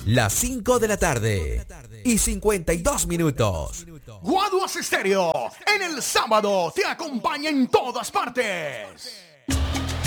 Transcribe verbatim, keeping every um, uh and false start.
Las cinco de la tarde y cincuenta y dos minutos. Guaduas Estéreo, en el sábado te acompaña en todas partes.